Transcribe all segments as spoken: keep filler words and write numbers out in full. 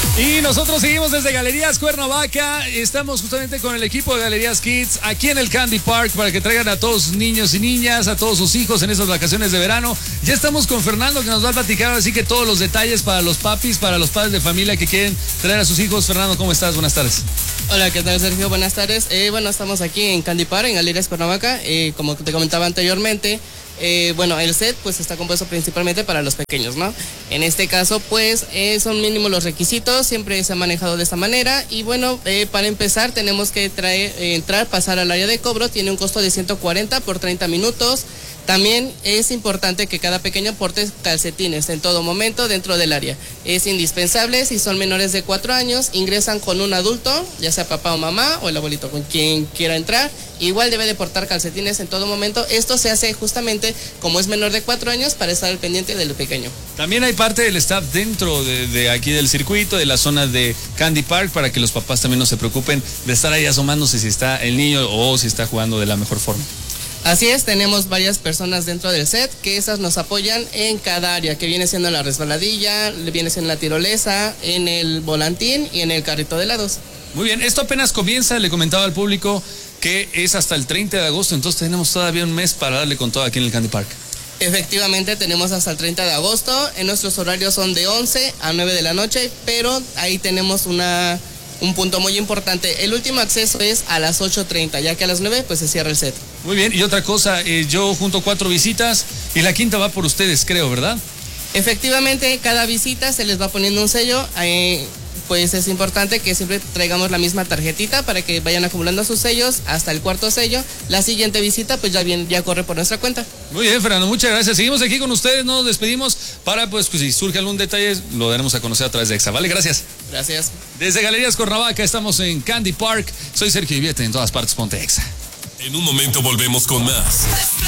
Y nosotros seguimos desde Galerías Cuernavaca. Estamos justamente con el equipo de Galerías Kids aquí en el Candy Park para que traigan a todos sus niños y niñas, a todos sus hijos en estas vacaciones de verano. Ya estamos con Fernando que nos va a platicar así que todos los detalles para los papis, para los padres de familia que quieren traer a sus hijos. Fernando, ¿cómo estás? Buenas tardes. Hola, ¿qué tal, Sergio? Buenas tardes. Eh, bueno, estamos aquí en Candy Park, en Galerías Cuernavaca. Eh, como te comentaba anteriormente, Eh, bueno, el set pues está compuesto principalmente para los pequeños, ¿no? En este caso pues eh, son mínimos los requisitos, siempre se ha manejado de esta manera y bueno, eh, para empezar tenemos que traer, eh, entrar, pasar al área de cobro, tiene un costo de ciento cuarenta por treinta minutos. También es importante que cada pequeño porte calcetines en todo momento dentro del área. Es indispensable, si son menores de cuatro años, ingresan con un adulto, ya sea papá o mamá o el abuelito, con quien quiera entrar. Igual debe de portar calcetines en todo momento. Esto se hace justamente como es menor de cuatro años para estar al pendiente del pequeño. También hay parte del staff dentro de, de aquí del circuito, de la zona de Candy Park, para que los papás también no se preocupen de estar ahí asomándose si está el niño o si está jugando de la mejor forma. Así es, tenemos varias personas dentro del set que esas nos apoyan en cada área, que viene siendo la resbaladilla, viene siendo la tirolesa, en el volantín y en el carrito de helados. Muy bien, esto apenas comienza, le comentaba al público que es hasta el treinta de agosto, entonces tenemos todavía un mes para darle con todo aquí en el Candy Park. Efectivamente, tenemos hasta el treinta de agosto, en nuestros horarios son de once a nueve de la noche, pero ahí tenemos una... un punto muy importante, el último acceso es a las ocho treinta, ya que a las nueve pues se cierra el set. Muy bien, y otra cosa, eh, yo junto cuatro visitas y la quinta va por ustedes, creo, ¿verdad? Efectivamente, cada visita se les va poniendo un sello, eh, pues es importante que siempre traigamos la misma tarjetita para que vayan acumulando sus sellos hasta el cuarto sello. La siguiente visita pues ya bien, ya corre por nuestra cuenta. Muy bien, Fernando, muchas gracias. Seguimos aquí con ustedes, nos despedimos para pues, pues si surge algún detalle lo daremos a conocer a través de Exa, ¿vale? Gracias. Gracias. Desde Galerías Cuernavaca estamos en Candy Park. Soy Sergio Ibiete, en todas partes ponte Exa. En un momento volvemos con más.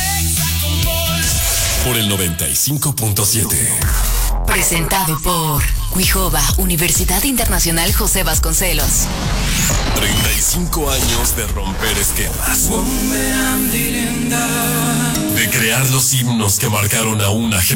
Por el noventa y cinco punto siete. Presentado por Cuijoba, Universidad Internacional José Vasconcelos. treinta y cinco años de romper esquemas. De crear los himnos que marcaron a una generación.